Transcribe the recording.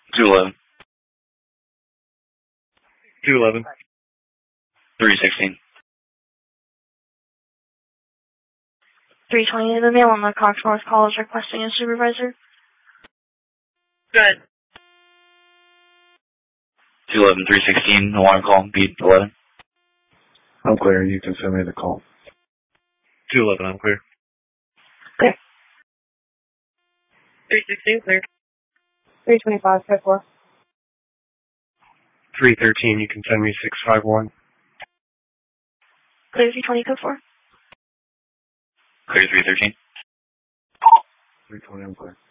211. 211. 316. 320, the male on the Cox North College requesting a supervisor. Good. 211, 316, alarm call, beat 11. I'm clear. You can send me the call. 211, I'm clear. Clear. 316, clear. 325, code 4. 313, you can send me 651. Clear 320, code 4. Clear 313. 320, I'm clear.